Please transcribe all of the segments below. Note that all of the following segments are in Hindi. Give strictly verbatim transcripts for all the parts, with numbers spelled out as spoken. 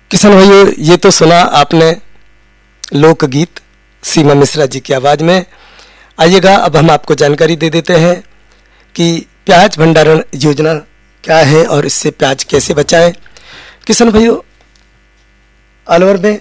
किसान भाइयों, ये तो सुना आपने लोकगीत सीमा मिश्रा जी की आवाज़ में। आइएगा अब हम आपको जानकारी दे देते हैं कि प्याज भंडारण योजना क्या है और इससे प्याज कैसे बचाएं। किसान भाइयों, अलवर में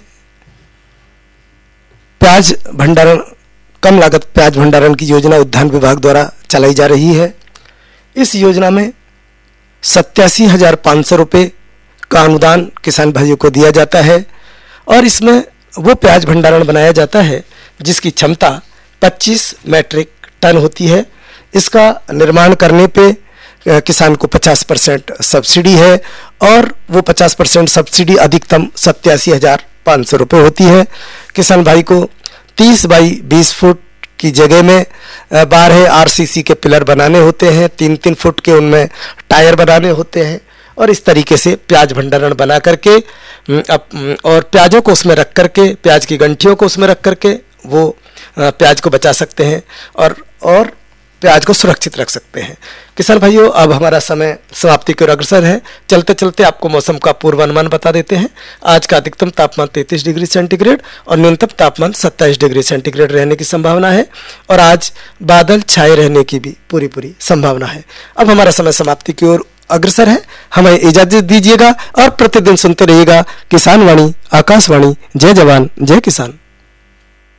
प्याज भंडारण कम लागत प्याज भंडारण की योजना उद्यान विभाग द्वारा चलाई जा रही है। इस योजना में सत्तासी हजार पाँच सौ रुपये का अनुदान किसान भाइयों को दिया जाता है और इसमें वो प्याज भंडारण बनाया जाता है जिसकी क्षमता पच्चीस मैट्रिक टन होती है। इसका निर्माण करने पे किसान को पचास परसेंट सब्सिडी है और वो पचास परसेंट सब्सिडी अधिकतम सत्तासी हजार पाँच सौ रुपये होती है। किसान भाई को तीस बाई बीस फुट की जगह में बारह आरसीसी के पिलर बनाने होते हैं, तीन तीन फुट के उनमें टायर बनाने होते हैं और इस तरीके से प्याज भंडारण बना करके और प्याजों को उसमें रख करके, प्याज की गंठियों को उसमें रख करके वो प्याज को बचा सकते हैं और और प्याज को सुरक्षित रख सकते हैं। किसान भाइयों, अब हमारा समय समाप्ति की ओर अग्रसर है। चलते चलते आपको मौसम का पूर्वानुमान बता देते हैं। आज का अधिकतम तापमान तैंतीस डिग्री सेंटीग्रेड और न्यूनतम तापमान सत्ताईस डिग्री सेंटीग्रेड रहने की संभावना है और आज बादल छाए रहने की भी पूरी पूरी संभावना है। अब हमारा समय समाप्ति की ओर अग्रसर है, हमें इजाजत दीजिएगा और प्रतिदिन सुनते रहिएगा किसान वाणी, आकाशवाणी। जय जवान जय किसान।